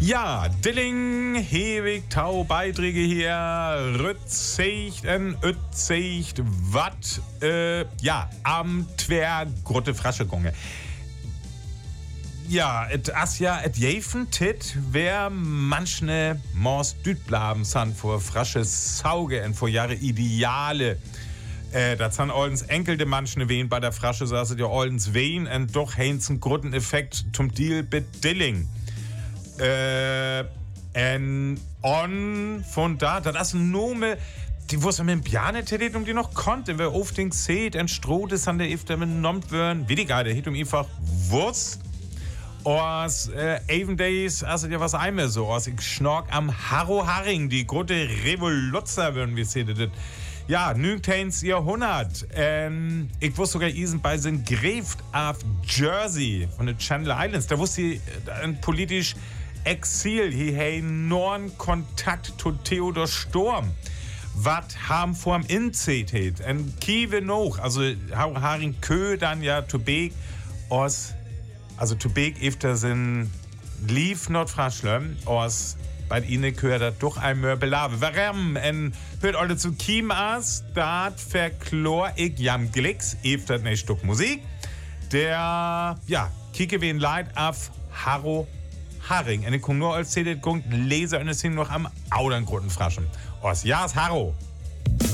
Ja, Dilling, Hewig, Tau, Beiträge hier, Rützicht, Ützicht, Watt, am Twer, Grotte Fraschegonge. Ja, et jefen tit, wer manchne Mors Dütblaben san vor Frasches Sauge und vor Jahre Ideale. Das han oldens enkelte manchne wen bei der Frasche saßet ja oldens wen und doch heinzen Grotteneffekt zum Deal mit Dilling. Von da, das ist ein Nome, die wusste mit dem Piane tätigt, die noch konnte, wer auf den seht, en Strohtes an der Ifter mit nommt werden, wie die Geide, hit einfach Wurst. Aus Even Days, also ja was einmal so, aus ich schnork am Harro Haring, die große Revoluzzer, würden wir sehen. Ja, 19. Jahrhundert. Ich wusste sogar, Isen bei den Gräft auf Jersey von den Channel Islands. Da wusste ich ein politisch Exil. Hier enormen Kontakt zu Theodor Storm. Was haben vor dem Inzeit? Ein Kiewe noch. Also, Haring Kö dann ja zu Beek aus. Also, zu Beek öfter sind lief Nordfraschlem aus. Bei ihnen gehört das doch einmal belave. Warum? Hört alle zu Kiem as, dat verklor ich jam Glicks, öfter ne Stück Musik. Der, kicke wen leid auf Harro Haring. Und ich komme nur als CD, Leser und es sind noch am Auderngrund fraschen. Aus Jas Harro.